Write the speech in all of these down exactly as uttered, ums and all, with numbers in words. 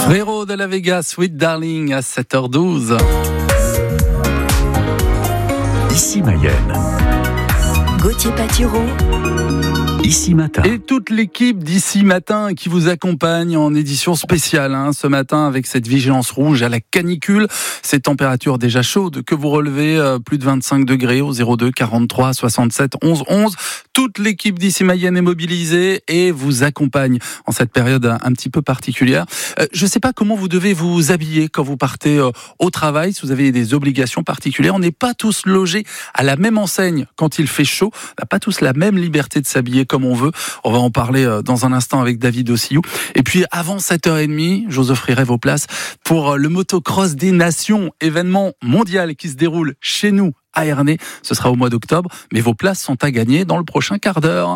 Frérot de la Vega, Sweet Darling à sept heures douze. Ici Mayenne. Gauthier Patureau. Ici Matin. Et toute l'équipe d'Ici Matin qui vous accompagne en édition spéciale hein, ce matin avec cette vigilance rouge à la canicule. Ces températures déjà chaudes que vous relevez, euh, plus de vingt-cinq degrés au zéro deux quarante-trois soixante-sept onze onze. Toute l'équipe d'Ici Mayenne est mobilisée et vous accompagne en cette période un, un petit peu particulière. Euh, je ne sais pas comment vous devez vous habiller quand vous partez euh, au travail, si vous avez des obligations particulières. On n'est pas tous logés à la même enseigne quand il fait chaud. On n'a pas tous la même liberté de s'habiller comme on veut. On va en parler dans un instant avec David Ossiou. Et puis avant sept heures trente, je vous offrirai vos places pour le Motocross des Nations, événement mondial qui se déroule chez nous à Ernée. Ce sera au mois d'octobre, mais vos places sont à gagner dans le prochain quart d'heure.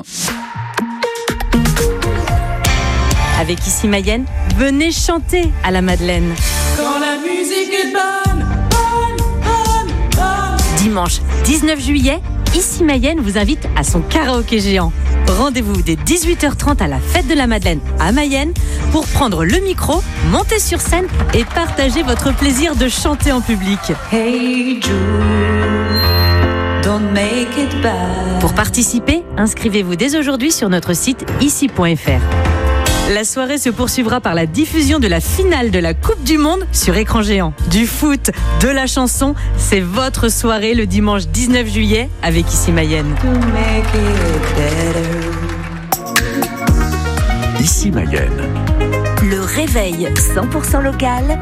Avec Ici Mayenne, venez chanter à la Madeleine. Quand la musique est bonne, bonne, bonne, bonne. Dimanche dix-neuf juillet, Ici Mayenne vous invite à son karaoké géant. Rendez-vous dès dix-huit heures trente à la fête de la Madeleine à Mayenne pour prendre le micro, monter sur scène et partager votre plaisir de chanter en public. Hey Jude, don't make it bad. Pour participer, inscrivez-vous dès aujourd'hui sur notre site ici point f r. La soirée se poursuivra par la diffusion de la finale de la Coupe du Monde sur écran géant. Du foot, de la chanson, c'est votre soirée le dimanche dix-neuf juillet avec Ici Mayenne. To make it better. Ici Mayenne. Le réveil cent pour cent local.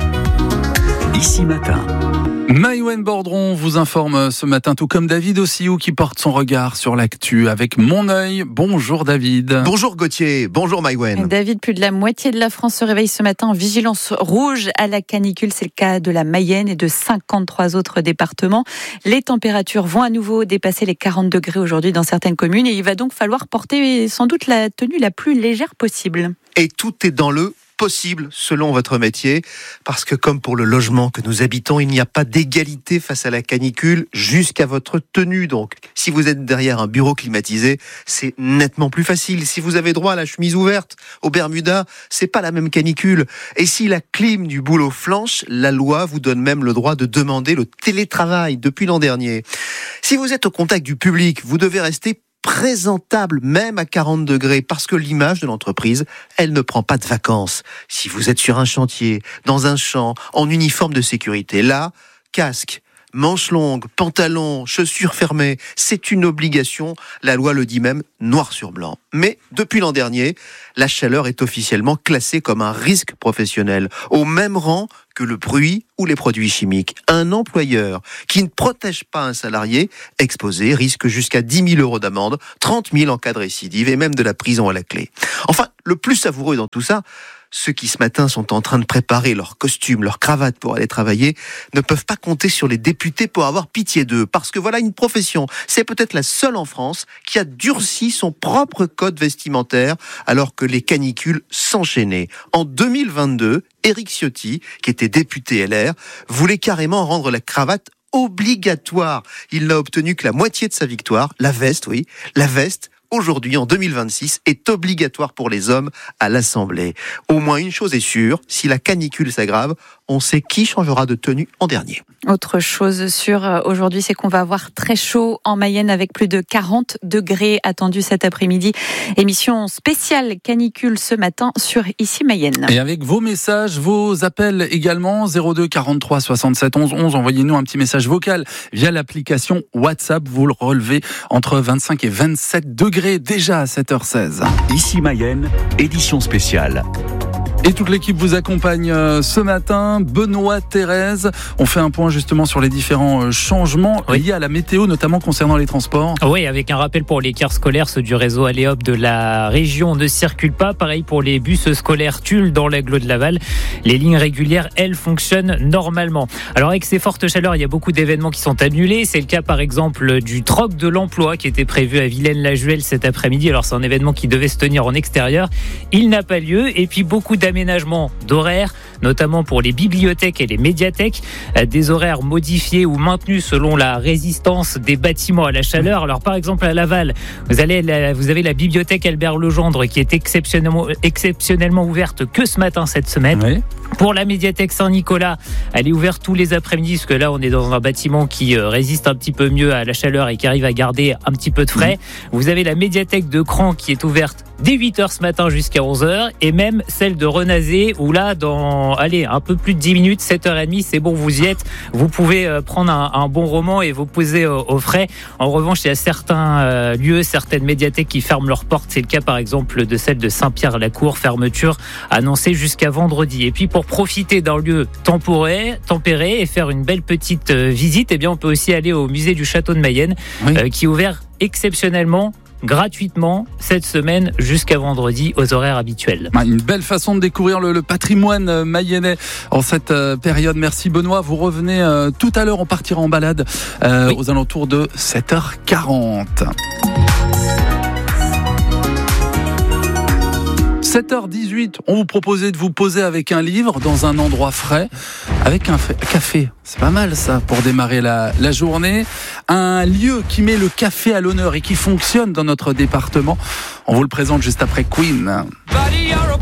Ici Matin. Maïwen Bordron vous informe ce matin, tout comme David Ossiou qui porte son regard sur l'actu avec Mon Œil. Bonjour David. Bonjour Gauthier, bonjour Maïwen. David, plus de la moitié de la France se réveille ce matin en vigilance rouge à la canicule. C'est le cas de la Mayenne et de cinquante-trois autres départements. Les températures vont à nouveau dépasser les quarante degrés aujourd'hui dans certaines communes et il va donc falloir porter sans doute la tenue la plus légère possible. Et tout est dans le possible selon votre métier, parce que comme pour le logement que nous habitons, il n'y a pas d'égalité face à la canicule jusqu'à votre tenue. Donc, si vous êtes derrière un bureau climatisé, c'est nettement plus facile. Si vous avez droit à la chemise ouverte, au Bermuda, c'est pas la même canicule. Et si la clim du boulot flanche, la loi vous donne même le droit de demander le télétravail depuis l'an dernier. Si vous êtes au contact du public, vous devez rester présentable même à quarante degrés parce que l'image de l'entreprise, elle ne prend pas de vacances. Si vous êtes sur un chantier, dans un champ, en uniforme de sécurité, là, casque, manches longues, pantalons, chaussures fermées, c'est une obligation. La loi le dit même noir sur blanc. Mais depuis l'an dernier, la chaleur est officiellement classée comme un risque professionnel, au même rang que le bruit ou les produits chimiques. Un employeur qui ne protège pas un salarié exposé risque jusqu'à dix mille euros d'amende, trente mille en cas de récidive et même de la prison à la clé. Enfin, le plus savoureux dans tout ça, ceux qui ce matin sont en train de préparer leurs costumes, leurs cravates pour aller travailler, ne peuvent pas compter sur les députés pour avoir pitié d'eux. Parce que voilà une profession, c'est peut-être la seule en France qui a durci son propre code vestimentaire alors que les canicules s'enchaînaient. En deux mille vingt-deux, Éric Ciotti, qui était député L R, voulait carrément rendre la cravate obligatoire. Il n'a obtenu que la moitié de sa victoire, la veste, oui, la veste. Aujourd'hui, en deux mille vingt-six, est obligatoire pour les hommes à l'Assemblée. Au moins une chose est sûre, si la canicule s'aggrave, on sait qui changera de tenue en dernier. Autre chose sûre aujourd'hui, c'est qu'on va avoir très chaud en Mayenne avec plus de quarante degrés attendus cet après-midi. Émission spéciale canicule ce matin sur Ici Mayenne. Et avec vos messages, vos appels également, zéro deux quarante-trois soixante-sept onze onze, envoyez-nous un petit message vocal via l'application WhatsApp. Vous le relevez entre vingt-cinq et vingt-sept degrés déjà à sept heures seize. Ici Mayenne, édition spéciale. Et toute l'équipe vous accompagne ce matin. Benoît, Thérèse, on fait un point justement sur les différents changements oui. liés à la météo, notamment concernant les transports. Oui, avec un rappel pour les cars scolaires, ceux du réseau Aléop de la région ne circulent pas. Pareil pour les bus scolaires Tulle dans l'agglo de Laval. Les lignes régulières, elles, fonctionnent normalement. Alors avec ces fortes chaleurs, il y a beaucoup d'événements qui sont annulés. C'est le cas par exemple du troc de l'emploi qui était prévu à Villaine-la-Juhel cet après-midi. Alors c'est un événement qui devait se tenir en extérieur. Il n'a pas lieu. Et puis beaucoup d'amis aménagements d'horaires, notamment pour les bibliothèques et les médiathèques, des horaires modifiés ou maintenus selon la résistance des bâtiments à la chaleur. Alors par exemple à Laval, vous, allez, vous avez la bibliothèque Albert Legendre qui est exceptionnellement, exceptionnellement ouverte que ce matin cette semaine. Oui. Pour la médiathèque Saint-Nicolas, elle est ouverte tous les après-midi parce que là on est dans un bâtiment qui résiste un petit peu mieux à la chaleur et qui arrive à garder un petit peu de frais. Mmh. Vous avez la médiathèque de Cran qui est ouverte dès huit heures ce matin jusqu'à onze heures et même celle de Renazé où là dans allez un peu plus de dix minutes, sept heures trente, c'est bon, vous y êtes. Vous pouvez prendre un, un bon roman et vous poser au, au frais. En revanche, il y a certains euh, lieux, certaines médiathèques qui ferment leurs portes. C'est le cas par exemple de celle de Saint-Pierre-la-Cour, fermeture annoncée jusqu'à vendredi. Et puis pour profiter d'un lieu temporaire, tempéré et faire une belle petite euh, visite, eh bien on peut aussi aller au musée du Château de Mayenne, oui. euh, qui est ouvert exceptionnellement gratuitement cette semaine jusqu'à vendredi aux horaires habituels. Une belle façon de découvrir le, le patrimoine mayennais en cette euh, période. Merci Benoît. Vous revenez euh, tout à l'heure. On partira en balade euh, oui. aux alentours de sept heures quarante. sept heures dix-huit, on vous proposait de vous poser avec un livre dans un endroit frais, avec un café. C'est pas mal ça pour démarrer la, la journée. Un lieu qui met le café à l'honneur et qui fonctionne dans notre département. On vous le présente juste après Queen.